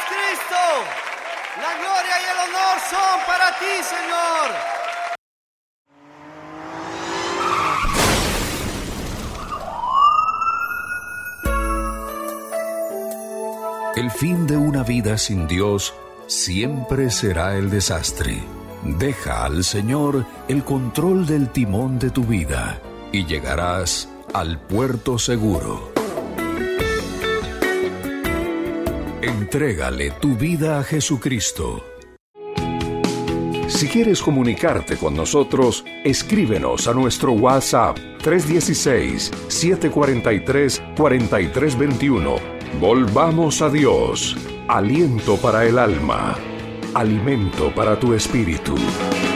Cristo. La gloria y el honor son para ti, Señor. El fin de una vida sin Dios siempre será el desastre. Deja al Señor el control del timón de tu vida y llegarás al puerto seguro. Entrégale tu vida a Jesucristo. Si quieres comunicarte con nosotros, escríbenos a nuestro WhatsApp 316-743-4321. Volvamos a Dios, aliento para el alma, alimento para tu espíritu.